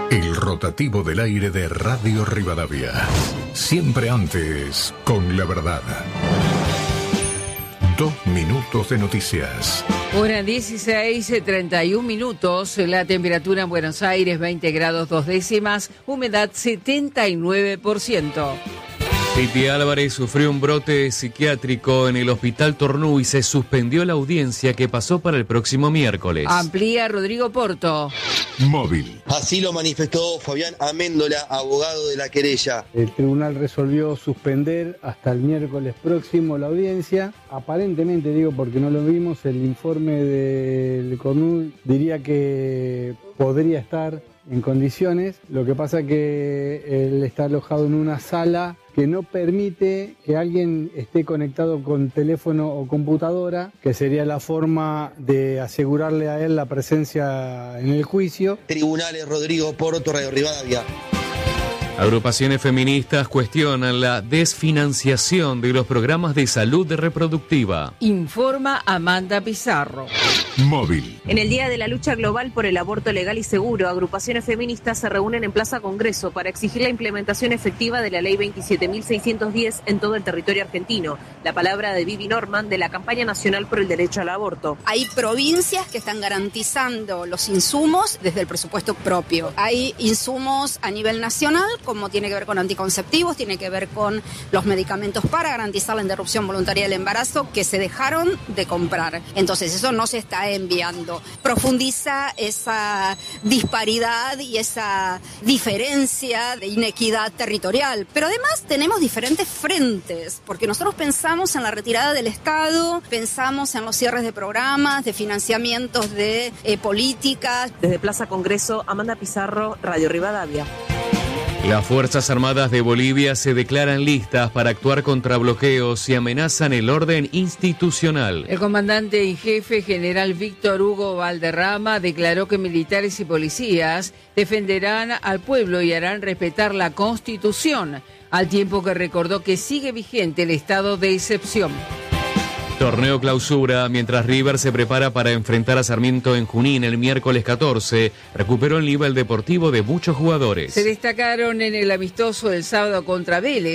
El rotativo del aire de Radio Rivadavia. Siempre antes, con la verdad. 2 minutos de noticias. Hora 16:31 minutos. La temperatura en Buenos Aires 20 grados 2 décimas. Humedad 79%. Titi Álvarez sufrió un brote psiquiátrico en el Hospital Tornú y se suspendió la audiencia que pasó para el próximo miércoles. Amplía Rodrigo Porto. Móvil. Así lo manifestó Fabián Améndola, abogado de la querella. El tribunal resolvió suspender hasta el miércoles próximo la audiencia. Aparentemente, digo porque no lo vimos, el informe del CONUD diría que podría estar en condiciones. Lo que pasa que él está alojado en una sala que no permite que alguien esté conectado con teléfono o computadora, que sería la forma de asegurarle a él la presencia en el juicio. Tribunales Rodrigo Porto, Radio Rivadavia. Agrupaciones feministas cuestionan la desfinanciación de los programas de salud reproductiva. Informa Amanda Pizarro. Móvil. En el Día de la Lucha Global por el Aborto Legal y Seguro, agrupaciones feministas se reúnen en Plaza Congreso para exigir la implementación efectiva de la Ley 27.610 en todo el territorio argentino. La palabra de Vivi Norman, de la Campaña Nacional por el Derecho al Aborto. Hay provincias que están garantizando los insumos desde el presupuesto propio. Hay insumos a nivel nacional, como tiene que ver con anticonceptivos, tiene que ver con los medicamentos para garantizar la interrupción voluntaria del embarazo, que se dejaron de comprar. Entonces eso no se está enviando. Profundiza esa disparidad y esa diferencia de inequidad territorial. Pero además tenemos diferentes frentes, porque nosotros pensamos en la retirada del Estado, pensamos en los cierres de programas, de financiamientos de políticas. Desde Plaza Congreso, Amanda Pizarro, Radio Rivadavia. Las Fuerzas Armadas de Bolivia se declaran listas para actuar contra bloqueos y amenazan el orden institucional. El comandante en jefe, general Víctor Hugo Valderrama, declaró que militares y policías defenderán al pueblo y harán respetar la Constitución, al tiempo que recordó que sigue vigente el estado de excepción. Torneo clausura, mientras River se prepara para enfrentar a Sarmiento en Junín el miércoles 14, recuperó el nivel deportivo de muchos jugadores. Se destacaron en el amistoso del sábado contra Vélez